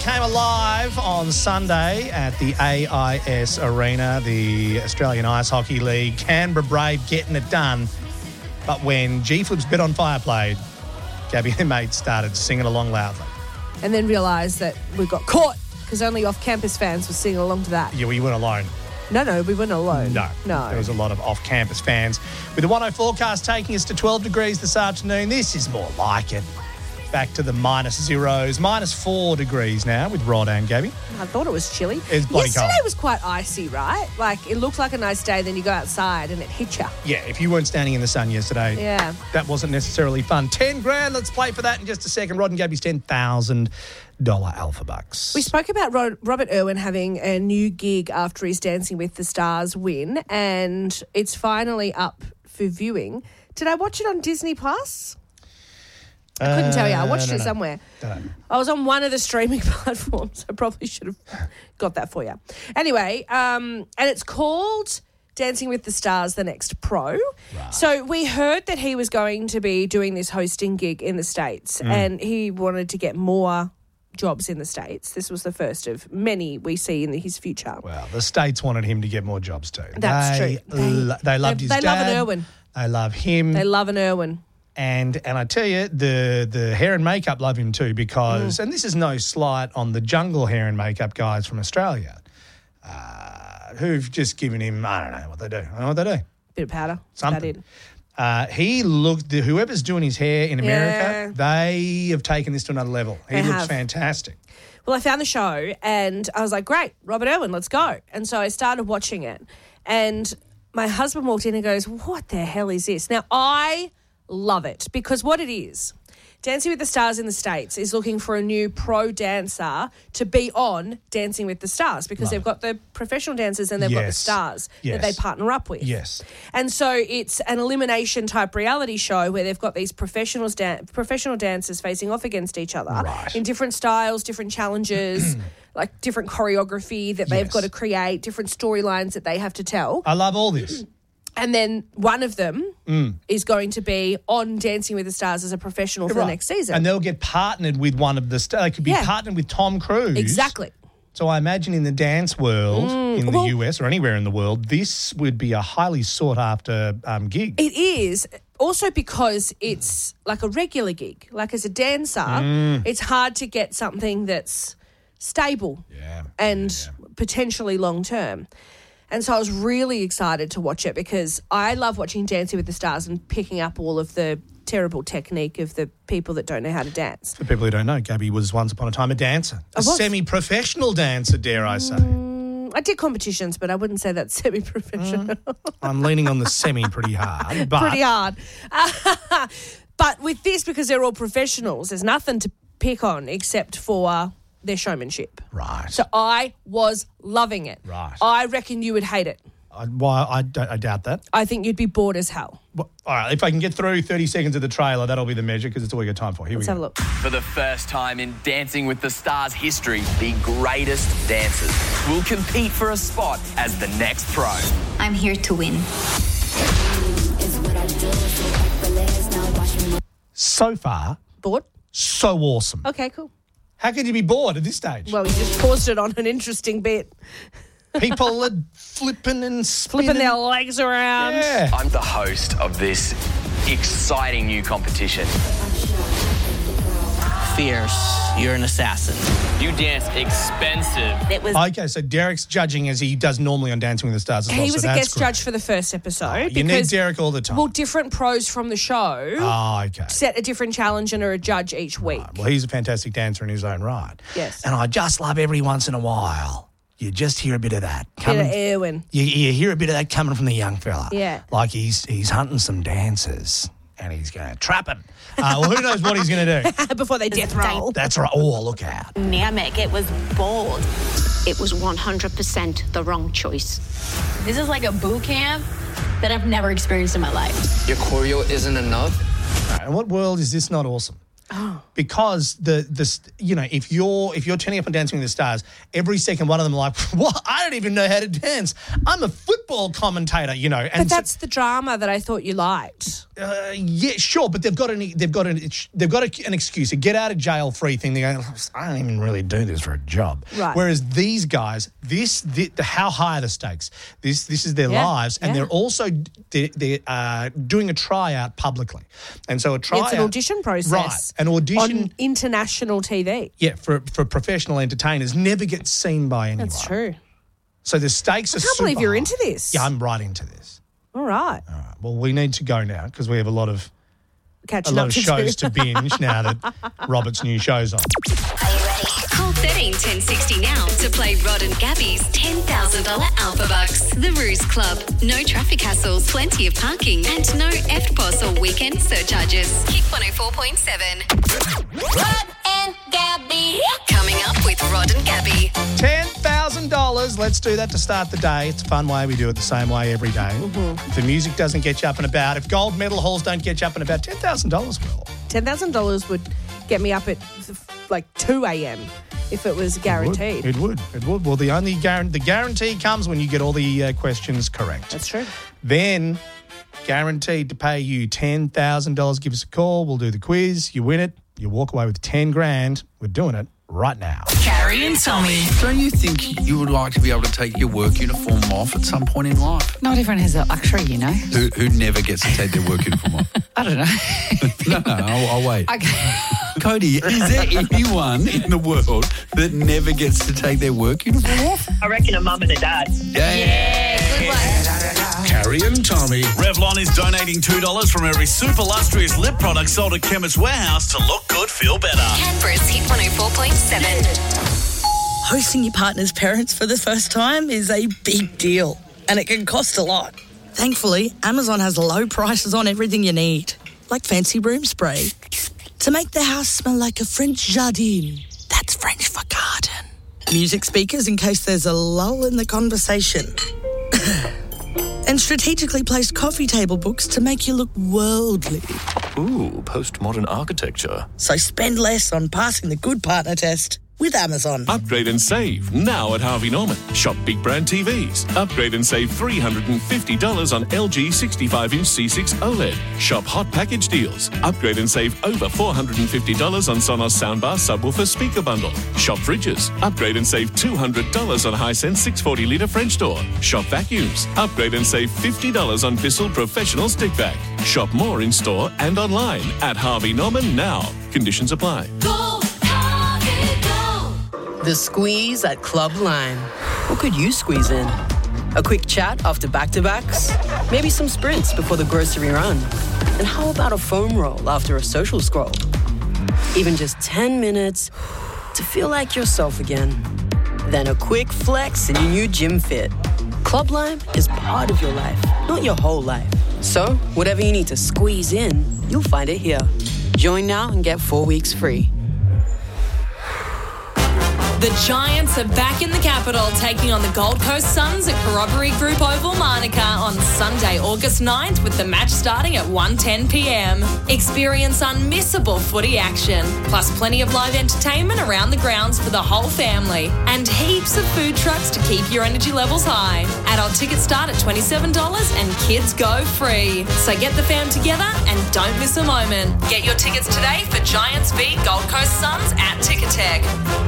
came alive on Sunday at the AIS Arena, the Australian Ice Hockey League. Canberra Brave getting it done. But when G-Flip's Bet on Fire played, Gabby and her mates started singing along loudly. And then realised that we got caught because only off-campus fans were singing along to that. Yeah, we weren't alone. No, we weren't alone. No. There was a lot of off-campus fans. With the 10 forecast taking us to 12 degrees this afternoon, this is more like it. Back to the minus zeros, minus 4 degrees now with Rod and Gabby. I thought it was chilly. It's bloody Yesterday cold. was quite icy, right? Like, it looked like a nice day, then you go outside and it hit you. Yeah, if you weren't standing in the sun yesterday, that wasn't necessarily fun. 10 grand, let's play for that in just a second. Rod and Gabby's $10,000 Alpha Bucks. We spoke about Robert Irwin having a new gig after his Dancing with the Stars win, and it's finally up for viewing. Did I watch it on Disney Plus? I couldn't tell you. I watched it somewhere. I was on one of the streaming platforms. I probably should have got that for you. Anyway, and it's called Dancing with the Stars, The Next Pro. Right. So we heard that he was going to be doing this hosting gig in the States and he wanted to get more jobs in the States. This was the first of many we see in his future. Well, the States wanted him to get more jobs too. That's true. They loved his dad. They love an Irwin. They love him. They love an Irwin. And I tell you, the hair and makeup love him too because, and this is no slight on the jungle hair and makeup guys from Australia who've just given him, I don't know what they do. I don't know what they do. Bit of powder. Something. Whoever's doing his hair in America, they have taken this to another level. He looks fantastic. Well, I found the show and I was like, great, Robert Irwin, let's go. And so I started watching it and my husband walked in and goes, what the hell is this? Now, I love it because what it is, Dancing with the Stars in the States is looking for a new pro dancer to be on Dancing with the Stars because they've got the professional dancers and they've got the stars that they partner up with. Yes. And so it's an elimination type reality show where they've got these professional dancers facing off against each other in different styles, different challenges, like different choreography that they've got to create, different storylines that they have to tell. I love all this. And then one of them is going to be on Dancing with the Stars as a professional for the next season. And they'll get partnered with one of the stars. They could be partnered with Tom Cruise. Exactly. So I imagine in the dance world, in the US or anywhere in the world, this would be a highly sought-after gig. It is. Also because it's like a regular gig. Like as a dancer, it's hard to get something that's stable and potentially long-term. And so I was really excited to watch it because I love watching Dancing with the Stars and picking up all of the terrible technique of the people that don't know how to dance. For people who don't know, Gabby was once upon a time a dancer. A semi-professional dancer, dare I say. I did competitions, but I wouldn't say that's semi-professional. I'm leaning on the semi pretty hard. But pretty hard. But with this, because they're all professionals, there's nothing to pick on except for their showmanship. Right. So I was loving it. Right. I reckon you would hate it. I doubt that. I think you'd be bored as hell. Well, all right, if I can get through 30 seconds of the trailer, that'll be the measure because it's all we got time for. Here Let's we have go. a look. For the first time in Dancing with the Stars history, the greatest dancers will compete for a spot as the next pro. I'm here to win. So far, Bored? so awesome. Okay, cool. How could you be bored at this stage? Well, you just paused it on an interesting bit. People are flipping and spinning. Flipping their legs around. Yeah. I'm the host of this exciting new competition. Fierce. You're an assassin. You dance expensive. It was Okay, so Derek's judging as he does normally on Dancing with the Stars as well. He was so a that's guest great. judge for the first episode. You need Derek all the time. Well, different pros from the show okay. set a different challenge and are a judge each week. Right. Well, he's a fantastic dancer in his own right. Yes. And I just love every once in a while, you just hear a bit of that. Bit of Irwin. You hear a bit of that coming from the young fella. Yeah. Like he's hunting some dancers and he's going to trap them. Well, who knows what he's going to do? Before they death roll. That's right. Oh, look out. dynamic. It was bold. It was 100% the wrong choice. This is like a boot camp that I've never experienced in my life. Your choreo isn't enough? All right, and what world is this not awesome? because if you're turning up on Dancing with the Stars, every second one of them are like, "What? I don't even know how to dance. I'm a football commentator," And But that's the drama that I thought you liked. yeah, sure, but they've got an excuse, a get out of jail free thing. They go, "I don't even really do this for a job." Right. Whereas these guys, how high are the stakes? This is their lives, and they're also they're doing a tryout publicly, and so a tryout. It's an audition process, right? An audition on international TV. Yeah, for professional entertainers, never gets seen by anyone. That's true. So the stakes are super I can't believe you're high. into this. Yeah, I'm right into this. All right. All right. Well, we need to go now because we have a lot of Catching up to shows do. to binge now that Robert's new show's on. Are you ready? Call 13 1060 now to play Rod and Gabby's $10,000 Alpha Bucks. The Ruse Club. No traffic hassles, plenty of parking, and no EFTPOS or weekend surcharges. Kick 104.7. Rod and Gabby. Coming up with Rod and Gabby. $10,000. Let's do that to start the day. It's a fun way. We do it the same way every day. Mm-hmm. If the music doesn't get you up and about, if gold medal halls don't get you up and about, $10,000 will. $10,000 would get me up at like 2 a.m. if it was guaranteed. It would. Well, the guarantee comes when you get all the questions correct. That's true. Then, guaranteed to pay you $10,000. Give us a call. We'll do the quiz. You win it. You walk away with $10,000. We're doing it right now. Carrie and Tommy. Don't you think you would like to be able to take your work uniform off at some point in life? Not everyone has that luxury, you know. Who never gets to take their work uniform off? I don't know. No, I'll wait. Okay. Cody, is there anyone in the world that never gets to take their work uniform off? I reckon a mum and a dad. Yeah. Good one. Carrie and Tommy. Revlon is donating $2 from every super lustrous lip product sold at Chemist Warehouse to look good, feel better. Canberra's Hit 104.7. Hosting your partner's parents for the first time is a big deal, and it can cost a lot. Thankfully, Amazon has low prices on everything you need, like fancy room spray, to make the house smell like a French jardin. That's French for garden. Music speakers in case there's a lull in the conversation. And strategically placed coffee table books to make you look worldly. Ooh, postmodern architecture. So spend less on passing the good partner test with Amazon. Upgrade and save now at Harvey Norman. Shop big brand TVs. Upgrade and save $350 on LG 65-inch C6 OLED. Shop hot package deals. Upgrade and save over $450 on Sonos soundbar subwoofer speaker bundle. Shop fridges. Upgrade and save $200 on Hisense 640-litre French door. Shop vacuums. Upgrade and save $50 on Bissell professional stick vac. Shop more in store and online at Harvey Norman now. Conditions apply. The Squeeze at Club Lime. What could you squeeze in? A quick chat after back-to-backs? Maybe some sprints before the grocery run? And how about a foam roll after a social scroll? Even just 10 minutes to feel like yourself again. Then a quick flex in your new gym fit. Club Lime is part of your life, not your whole life. So, whatever you need to squeeze in, you'll find it here. Join now and get 4 weeks free. The Giants are back in the capital, taking on the Gold Coast Suns at Corroboree Group Oval, Manuka on Sunday, August 9th, with the match starting at 1:10 p.m. Experience unmissable footy action, plus plenty of live entertainment around the grounds for the whole family, and heaps of food trucks to keep your energy levels high. Adult tickets start at $27 and kids go free. So get the fam together and don't miss a moment. Get your tickets today for Giants v Gold Coast Suns at Ticketek.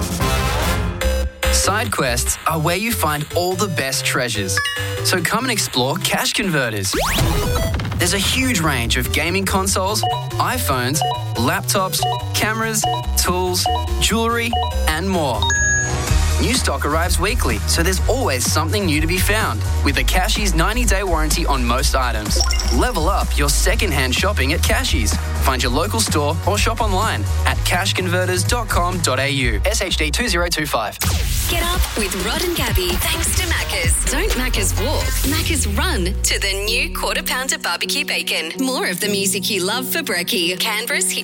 Side quests are where you find all the best treasures. So come and explore Cash Converters. There's a huge range of gaming consoles, iPhones, laptops, cameras, tools, jewellery, and more. New stock arrives weekly, so there's always something new to be found. With a Cashies 90-day warranty on most items. Level up your second-hand shopping at Cashies. Find your local store or shop online at cashconverters.com.au. SHD 2025. Get up with Rod and Gabby thanks to Macca's. Don't Macca's walk, Macca's run to the new Quarter Pounder barbecue bacon. More of the music you love for brekkie. Canberra's Hit